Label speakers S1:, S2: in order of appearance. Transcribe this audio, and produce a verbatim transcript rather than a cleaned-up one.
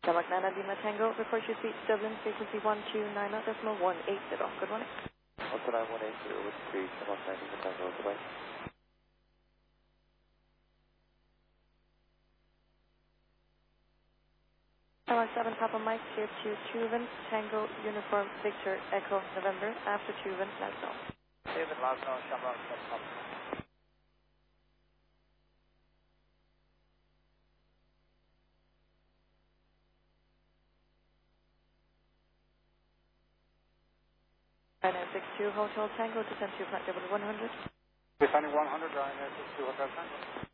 S1: Shamrock nine Lima Tango, report your seat Dublin, frequency one two nine decimal one eight zero. Good morning.
S2: one two nine one eight zero with three, Shamrock nine Lima Tango, goodbye.
S1: Shamrock seven Papa Mike, here to Tuvan, Tango, Uniform, Victor, Echo, November, after Tuvan, Lasno.
S2: Tuvan, Lasno, Shamrock seven Papa.
S1: nine six two Hotel Tango, descend to flight level one hundred.
S2: Descending one hundred, nine six two Hotel Tango.